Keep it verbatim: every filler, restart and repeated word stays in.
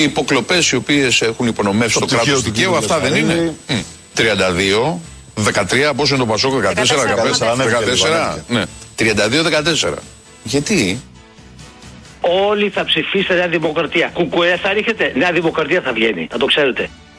Οι υποκλοπές οι οποίες έχουν υπονομεύσει το, το κράτος δικαίου, αυτά δεν είναι. Mm. τριάντα δύο δεκατρία, πόσο είναι το Πασόκ, δεκατέσσερα, δεκατέσσερα, ναι. τριάντα δύο δεκατέσσερα. Γιατί? Όλοι θα ψηφίσετε Νέα Δημοκρατία. Κουκουέ θα ρίχνετε, Νέα Δημοκρατία θα βγαίνει, να το ξέρετε.